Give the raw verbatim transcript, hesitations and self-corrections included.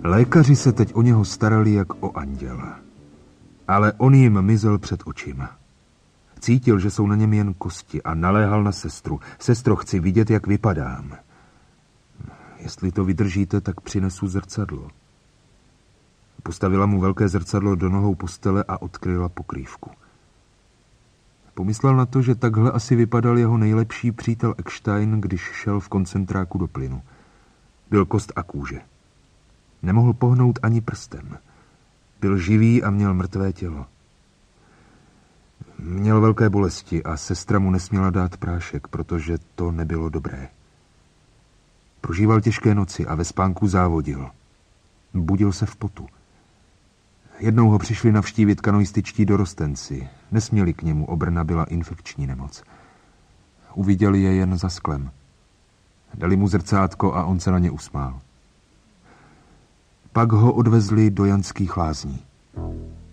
Lékaři se teď o něho starali jak o anděla. Ale on jim mizel před očima. Cítil, že jsou na něm jen kosti a naléhal na sestru. Sestro, chci vidět, jak vypadám. Jestli to vydržíte, tak přinesu zrcadlo. Postavila mu velké zrcadlo do nohou postele a odkryla pokrývku. Pomyslel na to, že takhle asi vypadal jeho nejlepší přítel Eckstein, když šel v koncentráku do plynu. Byl kost a kůže. Nemohl pohnout ani prstem. Byl živý a měl mrtvé tělo. Měl velké bolesti a sestra mu nesměla dát prášek, protože to nebylo dobré. Prožíval těžké noci a ve spánku závodil. Budil se v potu. Jednou ho přišli navštívit kanoističtí dorostenci. Nesměli k němu, o Brna byla infekční nemoc. Uviděli je jen za sklem. Dali mu zrcátko a on se na ně usmál. Pak ho odvezli do Janských Lázní.